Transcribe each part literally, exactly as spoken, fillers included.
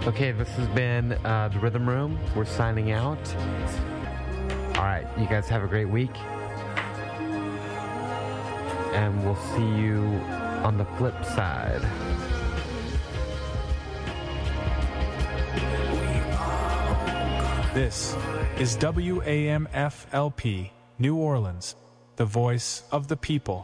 Okay, this has been uh, the Rhythm Room. We're signing out. All right, you guys have a great week. And we'll see you on the flip side. This is W A M F L P, New Orleans, the voice of the people.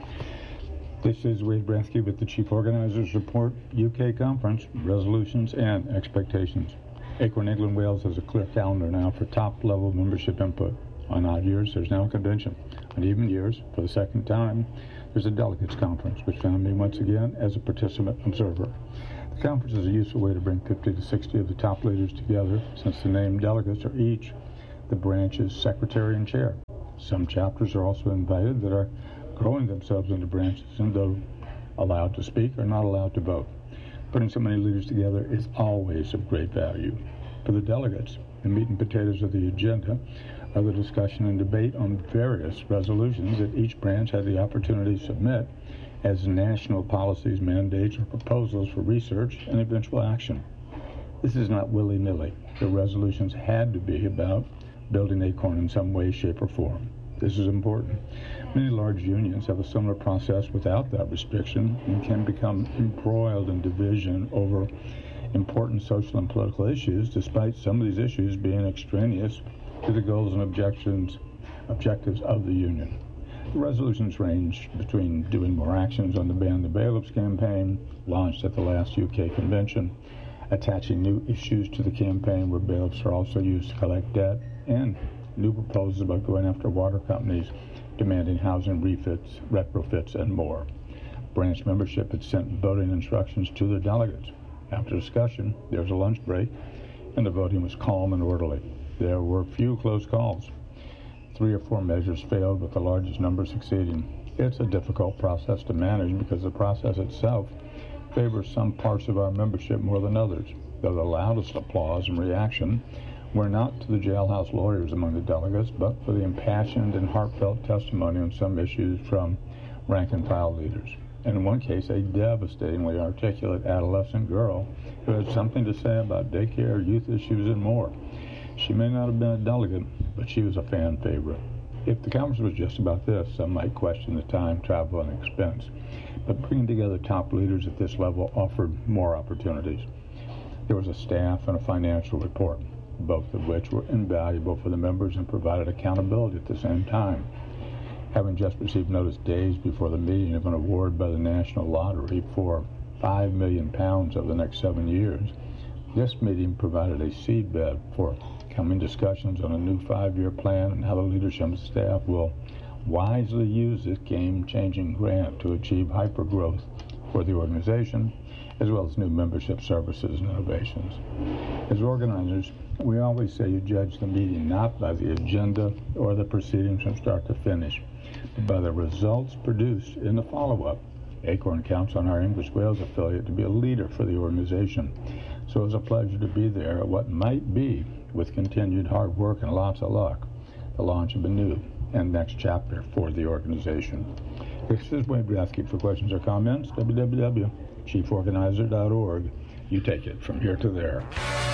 This is Wade Bransky with the Chief Organizers Report, U K Conference, Resolutions and Expectations. Acorn England Wales has a clear calendar now for top-level membership input. On odd years, there's now a convention. On even years, for the second time, there's a delegates conference, which found me once again as a participant observer. The conference is a useful way to bring fifty to sixty of the top leaders together, since the named delegates are each the branch's secretary and chair. Some chapters are also invited that are growing themselves into branches and, though allowed to speak, are not allowed to vote. Putting so many leaders together is always of great value. For the delegates, the meat and potatoes of the agenda are the discussion and debate on various resolutions that each branch had the opportunity to submit as national policies, mandates, or proposals for research and eventual action. This is not willy-nilly. The resolutions had to be about building Acorn in some way, shape, or form. This is important. Many large unions have a similar process without that restriction and can become embroiled in division over important social and political issues, despite some of these issues being extraneous to the goals and objections, objectives of the union. The resolutions range between doing more actions on the Ban the Bailiffs campaign, launched at the last U K convention, attaching new issues to the campaign where bailiffs are also used to collect debt, and new proposals about going after water companies, demanding housing refits, retrofits, and more. Branch membership had sent voting instructions to the delegates. After discussion, there was a lunch break, and the voting was calm and orderly. There were few close calls. Three or four measures failed, with the largest number succeeding. It's a difficult process to manage because the process itself favors some parts of our membership more than others, though the loudest applause and reaction were not to the jailhouse lawyers among the delegates, but for the impassioned and heartfelt testimony on some issues from rank-and-file leaders. And in one case, a devastatingly articulate adolescent girl who had something to say about daycare, youth issues, and more. She may not have been a delegate, but she was a fan favorite. If the conference was just about this, some might question the time, travel, and expense. But bringing together top leaders at this level offered more opportunities. There was a staff and a financial report, both of which were invaluable for the members and provided accountability at the same time. Having just received notice days before the meeting of an award by the National Lottery for five million pounds over the next seven years, this meeting provided a seedbed for coming discussions on a new five-year plan and how the leadership and staff will wisely use this game-changing grant to achieve hyper-growth for the organization, as well as new membership services and innovations. As organizers, we always say you judge the meeting not by the agenda or the proceedings from start to finish, but by the results produced in the follow-up. Acorn counts on our English Wales affiliate to be a leader for the organization, so it was a pleasure to be there at what might be, with continued hard work and lots of luck, the launch of a new and next chapter for the organization. This is Wade Bransky. For questions or comments, w w w dot chief organizer dot org. You take it from here to there.